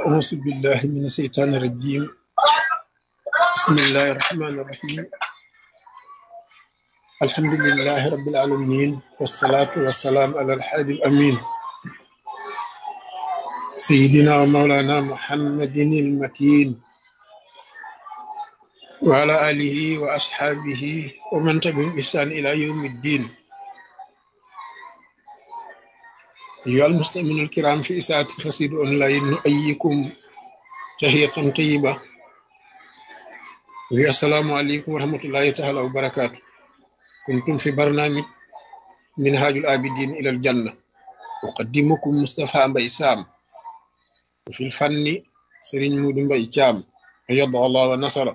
أعوذ بالله من الشيطان الرجيم. بسم الله الرحمن الرحيم. الحمد لله رب العالمين، والصلاة والسلام على الحادي الأمين سيدنا ومولانا محمد المكين وعلى آله وأصحابه ومن تبعهم بإحسان إلى يوم الدين. أيها المستمعون الكرام في إذاعة قصيدة أونلاين، نؤيكم تحية طيبة. السلام عليكم ورحمة الله تعالى وبركاته. كنتم في برنامج منهاج العابدين إلى الجنة، أقدمكم مصطفى مباي سام، وفي الفن سيرين مودو مباي تيام، أيد الله ونصر.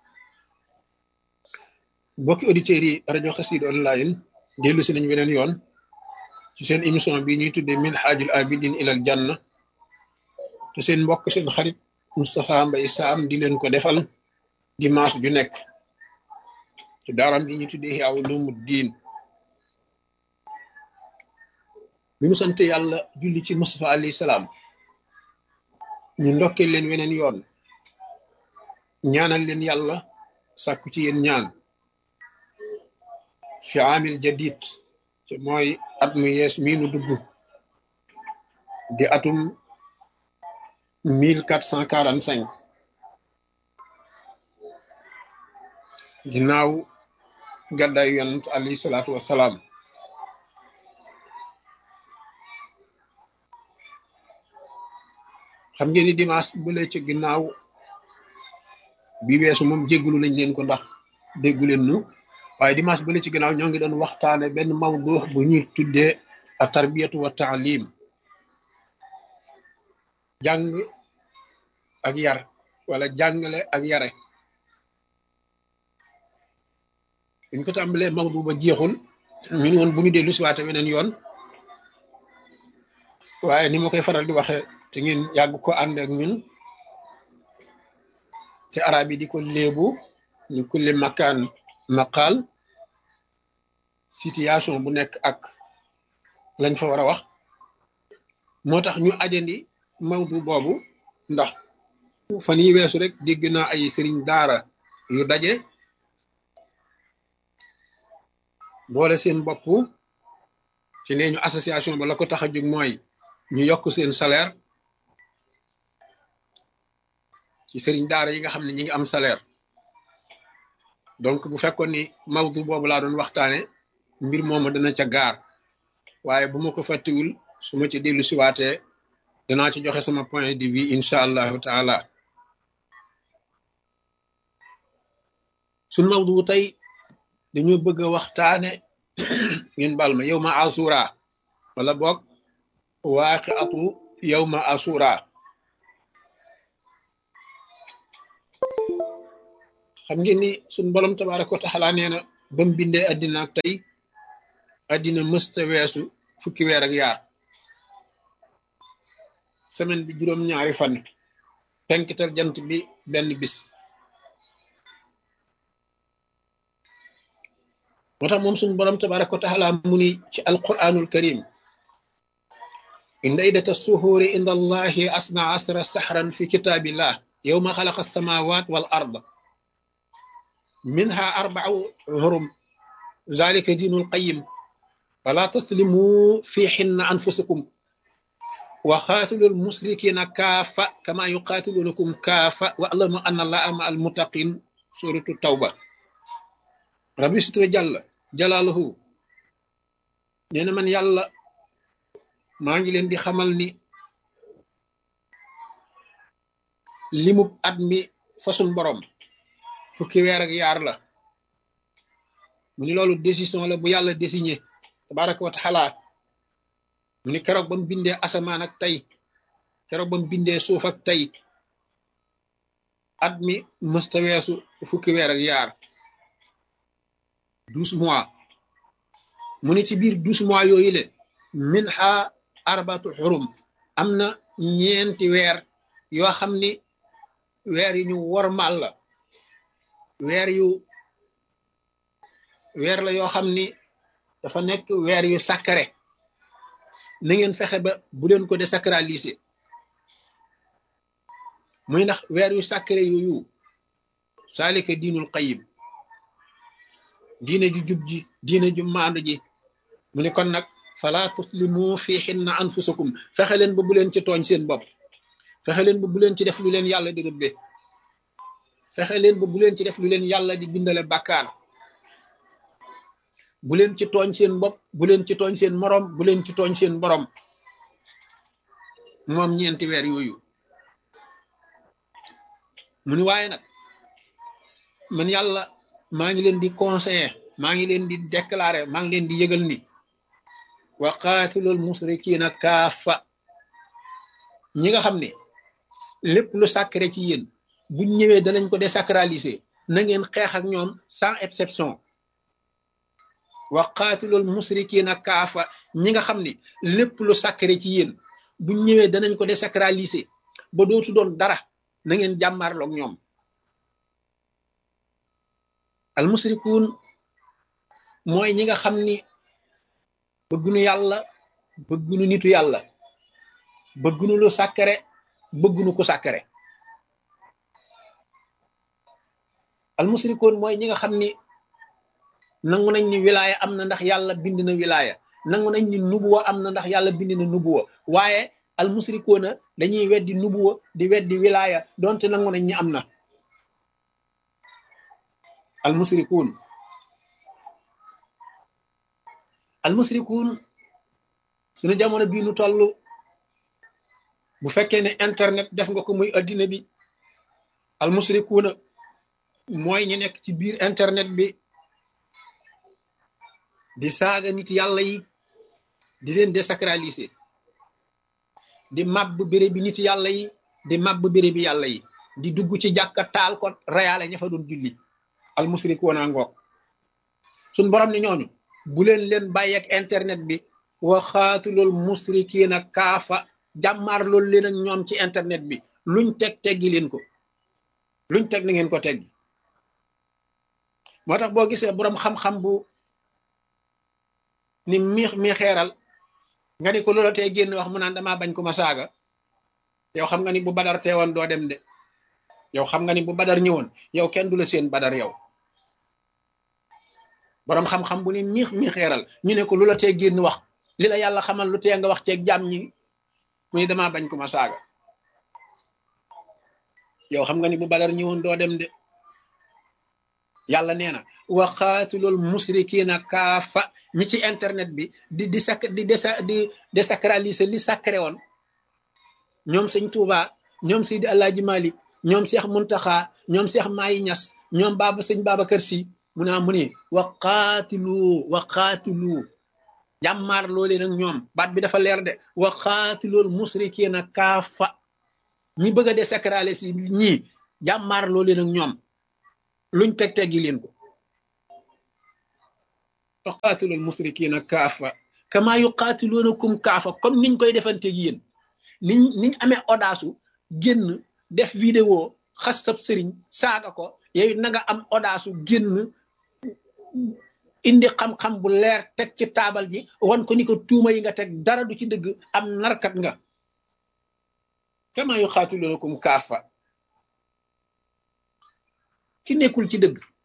بوكي أوديتيري راديو قصيدة أونلاين، ديلو سي نين بنين يون ci seen émission bi ñuy tuddee minhajul abidin ilal janna te seen mbokk seen xarit Moustapha Mbaye Sam di leen ko defal dimanche ju nekk ci daaram bi ñuy tuddee Ihya Ulumuddin. bi mu sant yàlla julli ci Moustapha alayhi salaam, ñu ndokkee leen weneen yoon, ñaanal leen yàlla, sàkku ci yéen ñaan fi amil jadid te mooy at mu yees mii nu dugg di atum 1445 ginnaaw gàddaayu yonent alayhi salaatu wassalaam. xam ngeen ni dimanche bu lee ci ginnaaw bi weesu moom jéggulu nañ leen ko ndax déggu leen nu, waaye dimanche bu lee ci ginnaaw ñoo ngi doon waxtaane benn mawdu bu ñuy tuddee a tarbiyatu wa taalim, jàng ak yar wala jàngale ak yare. buñ ko tàmbalee mawdu ba jeexul ñu ne woon bu ñu dellu si waate weneen yoon, waaye ni ma koy faral di waxe te ngeen yàgg ko ànd ak ñun, te arab yi di ko léebu ñu kulli makaan maqaal, situation bu nekk ak lañ fa war a wax. moo tax ñu ajandi mawdu boobu ndax fan yi weesu rek dégg naa ay sëriñ daara yu daje boole seen bopp ci nee ñu association ba la ko tax a jóg mooy ñu yokk seen salaire ci sëriñ daara yi nga xam ne ñi ngi am salaire. donc bu fekkoon ni mawdu boobu laa doon waxtaane, mbir moomu dana ca gaar, waaye bu ma ko fàttiwul su ma ci dellu siwaatee danaa ci joxe sama point de vue incha allahu taala. suñ mawdu tey dañoo bëgg a waxtaane ngeen bal ma yow ma asura wala boog waaqiatu yow ma asura. xam ngeen ni suñ borom tabaraka wa taala nee na ba mu bindee addina ak tey addina mësta weesu fukki weer ak yaar, semaine bi juróom-ñaari fan, penkital jant bi benn bis. moo tax moom suñ borom tabaraka wa taala mu ni ci alquranul karim, inna iddata suhuuri inda allahi asna asra sahran fi kitaabillah yawma xalaqa samawat wal ard minha arba'u hurum zalika diinul qayyim fala taslimu fihinna anfusakum wa xaatilul musrikina kaafa kama yuqaatilunakum kaafa wa alamu anna allaha ma al muttaqin. suratu tawba. rabbi sitwa jàlla jalaaluhu nee na man yàlla maa ngi leen di xamal ni limub at mi fasun borom fukki weer ak yaar la. mu ni loolu décision la bu yàlla désigné tabaraka wa taala. mu ni keroog ba mu bindee asamaan ak tey, keroog ba mu bindee suuf ak tey, at mi mësta weesu fukki weer ak yaar, 12 mois. mu ni ci biir 12 mois yooyu le minha arbatu xurum, am na ñeenti weer yoo xam ni weer yu ñu wormaal la, weer la yoo xam ni dafa nekk weer yu sacré. na ngeen fexe ba bu leen ko désacraliser. muy ndax weer yu sacré yooyu saalika diinul qayyim diine ju jub ji diine ju maandu ji mu ne kon nag fala tuslimu fiihinna anfusakum fexe leen ba bu leen ci tooñ seen bopp fexe leen ba bu leen ci def lu leen yàlla di rëbbe fexe leen ba bu leen ci def lu leen yàlla di bindale bàkkaar bu leen ci tooñ seen bopp bu leen ci tooñ seen morom bu leen ci tooñ seen borom moom ñeenti weer yooyu mu ni waaye nag man yàlla maa ngi leen di conseiller maa ngi leen di déclarer maa ngi leen di yëgal ni wa qaatilul musrikiina kaafa ñi nga xam ne lépp lu sacré ci yéen buñ ñëwee danañ ko désacraliser na ngeen xeex ak ñoom sans exception wa qaatilul musrikiina kaafa ñi nga xam ne lépp lu sacré ci yéen buñ ñëwee danañ ko désacraliser ba dootu doon dara na ngeen jàmmarloog ñoom al musrikuun mooy ñi nga xam ni bëggunu yàlla bëggunu nitu yàlla bëggunu lu sacré bëggunu ko sacré al musrikuun mooy ñi nga xam ni nangu nañ ni wilaaya am na ndax yàlla bind na wilaaya nangu nañ ni nubuwa am na ndax yàlla bind na nubuwa waaye al musrikuuna dañuy weddi nubuwa di weddi wilaaya donte nangu nañ ni am na al musrikuun suñu jamono bii nu toll bu fekkee ne internet def nga ko muy addina bi al musrikuuna mooy ñi nekk ci biir internet bi di saaga nit yàlla yi di leen désacraliser di màbb béré bi nit yàlla yi di màbb béré bi yàlla yi di dugg ci jàkka taal ko reyaale ña fa doon julli al musrikuuna ngoog suñ borom ni ñooñu bu leen bàyyi ak internet bi wa xaatilul musrikiina kaafa jàmmaar loolu leen ak ñoom ci internet bi luñ teggi leen ko luñ teg na ngeen ko teggi moo tax boo gisee boroom xam-xam bu ni mi xeeral nga ni ko loola tey génn wax mu naan damaa bañ ko ma saaga yow xam nga ni bu badar teewoon doo dem de yow xam nga ni bu badar ñëwoon yow kenn du la seen badar yow boroom xam-xam bu ni mi xeeral ñu ne ko lu la tee génn wax li la yàlla xamal lu tee nga wax ceeg jàmm ñi mu ni damaa bañ ko ma saaga yow xam nga ni bu badar ñëwoon doo dem de yàlla nee na wa xaatilul musrikiina kaafa ñi ci internet bi di désacraliser li sacré woon ñoom sëñ Tuuba ñoom Seydi Alaaji Malik ñoom Cheikh Muntaxa ñoom Cheikh Mayi Ñas ñoom sëñ Babacar Si mu ni wa qaatilu jàmmaar loo leen ak ñoom baat bi dafa leer de wa qaatilul musrikiina kaafa ñi bëgg a désacraliser ñii jàmmaar loo leen ak ñoom luñ teggi leen ko wa qaatilul musrikiina kaafa kama yuqaatiluunakum kaafa comme niñ koy defanteeg yéen niñ amee audace génn def vidéo xas sab sëriñ saaga ko yow na nga am audace génn indi xam-xam bu leer teg ci taabal ji wan ko ni ko tuuma yi nga teg dara du ci dëgg am narkat nga kama yuqaatiluunakum kaafa ki nekkul ci dëgg